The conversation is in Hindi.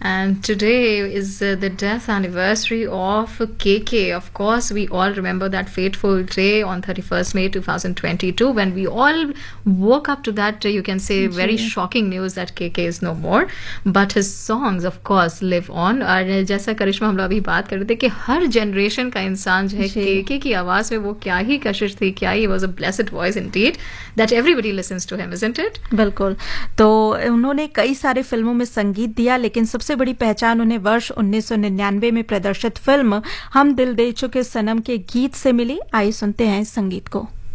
And today is the death anniversary of KK. Of course, we all remember that fateful day on 31st May 2022 when we all woke up to that, you can say, very shocking news that KK is no more. But his songs, of course, live on. और जैसा करिश्मा हम लोग अभी बात कर रहे थे कि हर जनरेशन का इंसान जो है KK की आवाज़ में वो क्या ही कशिश थी, क्या ही was a blessed voice indeed that everybody listens to him, isn't it? बिल्कुल. तो उन्होंने कई सारे फिल्मों में संगीत दिया, लेकिन सबसे बड़ी पहचान उन्हें वर्ष 1999 में प्रदर्शित फिल्म हम दिल दे चुके सनम के गीत से मिली. आइए सुनते हैं इस संगीत को.